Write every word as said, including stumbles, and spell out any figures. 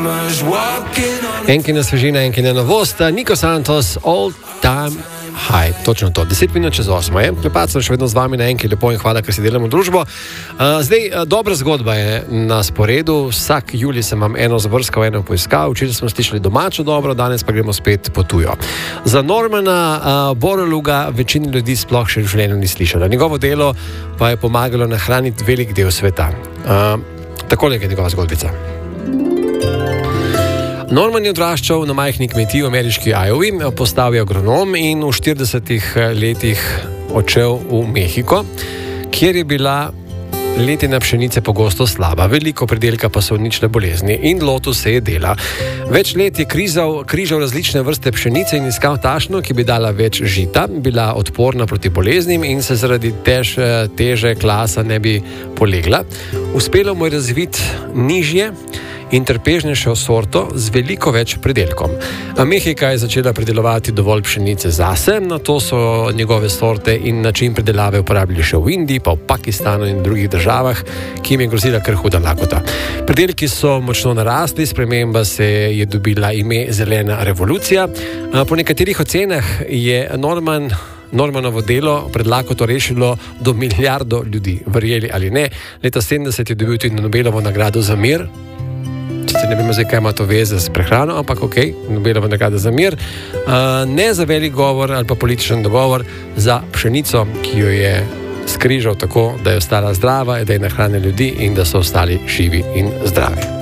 Enkina svežina, enkina novost, Nico Santos, All Time High. Točno to, deset minut čez osmo je. Klepac sem še vedno z vami na Enki, lepo in hvala, ker si delamo družbo. Uh, zdaj, dobra zgodba je na sporedu. Vsak julij sem vam eno zvrskal, eno poiskal. Včeraj smo slišali domačo dobro, danes pa gremo spet po tujo. Za Normana uh, Boroluga večini ljudi sploh še v življenju ni slišala. Njegovo delo pa je pomagalo nahraniti velik del sveta. Uh, takole je njegova zgodbica. Norman je odraščal na majhni kmetiji v ameriški Iowi, postal je agronom in v štiridesetih letih odšel v Mehiko, kjer je bila letina pšenice pogosto slaba, veliko pridelka pa so uničile bolezni in lotil se je dela. Več let je krizal, križal različne vrste pšenice in iskal tašno, ki bi dala več žita, bila odporna proti boleznim in se zaradi tež, teže klasa ne bi polegla. Uspelo mu je razviti nižje in trpežnejšo sorto z veliko več pridelkom. Mehika je začela pridelovati dovolj pšenice zase, na to so njegove sorte in način pridelave uporabili še v Indiji, pa v Pakistanu in drugih državah, ki jim je grozila kar huda lakota. Pridelki so močno narasli, sprememba se je dobila ime Zelena revolucija. Po nekaterih ocenah je Norman Normanovo delo pred lakoto rešilo do milijardo ljudi, verjeli ali ne. Leta sedemdeset je dobil tudi Nobelovo nagrado za mir. Če ne vem, zdaj, kaj ima to veze s prehrano, ampak ok, Nobelova nagrada za mir. Uh, ne za velik govor ali pa političen dogovor, za pšenico, ki jo je skrižal tako, da je ostala zdrava, da je nahranila ljudi in da so ostali živi in zdravi.